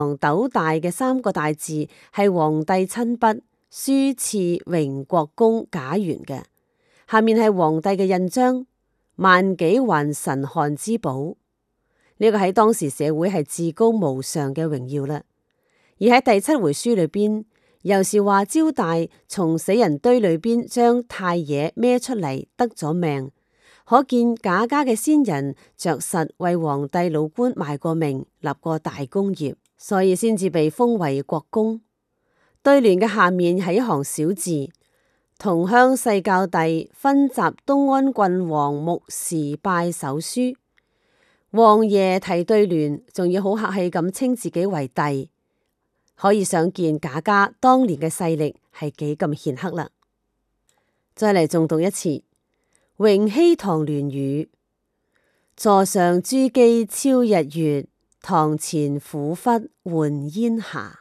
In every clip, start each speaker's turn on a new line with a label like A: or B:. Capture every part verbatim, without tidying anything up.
A: 斗大嘅三個大字係皇帝親筆書賜榮國公賈元嘅，下面係皇帝嘅印章，萬幾還神漢之寶。呢、這個喺當時社會係至高無上嘅榮耀啦。而喺第七回書裏邊，又是話焦大從死人堆裏邊將太爺孭出嚟得咗命，可見賈家嘅先人着實為皇帝老官賣過命，立過大功業，所以先至被封為國公。對聯嘅下面係一行小字：同鄉世教弟，分集東安郡王牧時拜手書。王爺提對聯，仲要好客氣咁稱自己為弟，可以想見賈家當年嘅勢力係幾咁顯赫啦。再嚟重讀一次：榮禧堂聯語，座上珠璣超日月，堂前虎忽換煙霞。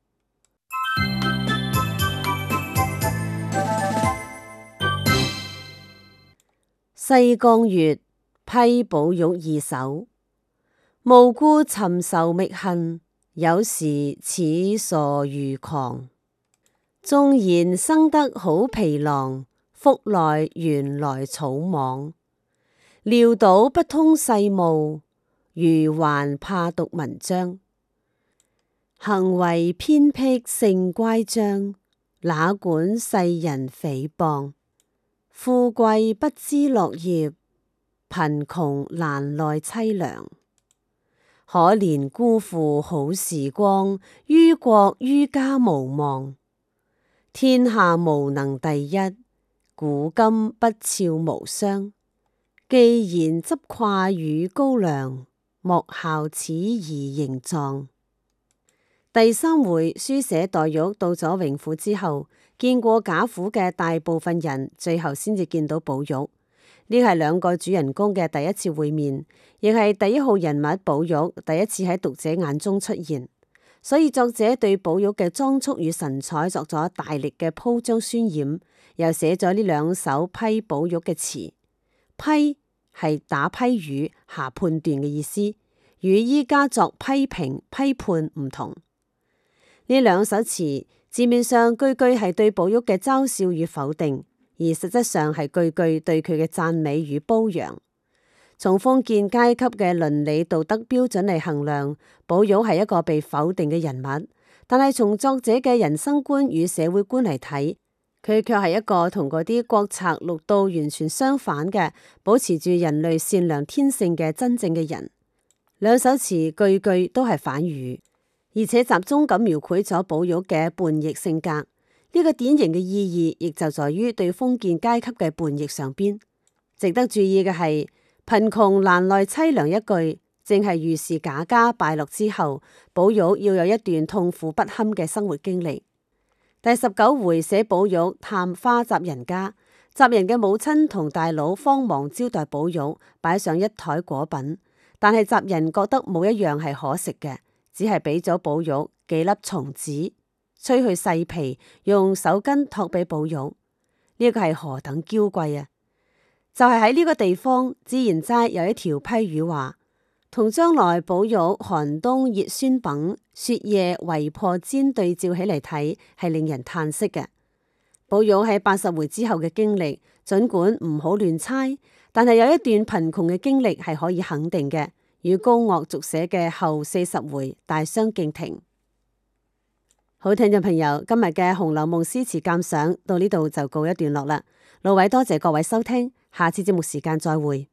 A: 西江月，批寶玉二首。無故尋仇覓恨，有時似傻如狂。縱然生得好皮囊，腹內原來草莽。潦倒不通世務，愚頑怕讀文章。行為偏僻性乖張，哪管世人誹謗。富貴不知樂業，貧窮難耐淒涼。可憐辜負好時光，於國於家無望。天下無能第一，古今不肖無雙。既然執跨與高粱，莫效此兒形狀。第三回書寫黛玉到咗榮府之後，見過賈府嘅大部分人，最後先至見到寶玉。呢係兩個主人公嘅第一次會面，亦係第一號人物寶玉第一次喺讀者眼中出現。所以作者對寶玉嘅裝束與神采作咗大力嘅鋪張渲染，又寫咗呢兩首批寶玉嘅詞。批係打批語下判斷嘅意思，與依家作批評批判唔同。呢兩首詞字面上句句係對寶玉嘅嘲笑與否定，而實質上係句句對佢嘅讚美與褒揚。從封建階級嘅倫理道德標準嚟衡量，寶玉係一個被否定嘅人物，但係從作者嘅人生觀與社會觀嚟睇，佢卻係一個同嗰啲國賊綠道完全相反嘅，保持住人類善良天性嘅真正嘅人。兩首詞句句都係反語，而且集中咁描繪咗寶玉嘅叛逆性格。呢個典型嘅意義，亦就在於對封建階級嘅叛逆上邊。值得注意嘅係，貧窮難耐淒涼一句，正係預示賈家敗落之後，寶玉要有一段痛苦不堪嘅生活經歷。第十九回寫寶玉探花襲人家，襲人嘅母親同大佬慌忙招待寶玉，擺上一台果品，但係襲人覺得冇一樣係可食嘅，只係俾咗寶玉幾粒松子，吹去細皮，用手巾托俾寶玉。呢、這個係何等嬌貴啊！就係喺呢個地方，自然齋有一條批語話，同將來寶玉寒冬熱酸品，雪夜圍破氈對照起嚟睇，係令人嘆息嘅。寶玉喺八十回之後嘅經歷，盡管唔好亂猜，但係有一段貧窮嘅經歷係可以肯定嘅，與高鶚續寫嘅後四十回大相徑庭。好，聽眾朋友，今日嘅《紅樓夢》詩詞鑑賞到呢度就告一段落啦。老偉多謝各位收聽，下次節目時間再會。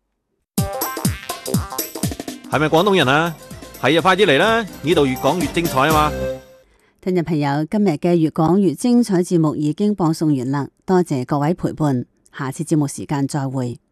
B: 係咪廣東人啊？係啊，快啲嚟啦！呢度越講越精彩啊嘛！
A: 聽眾朋友，今日嘅越講越精彩節目已經播送完啦，多謝各位陪伴，下次節目時間再會。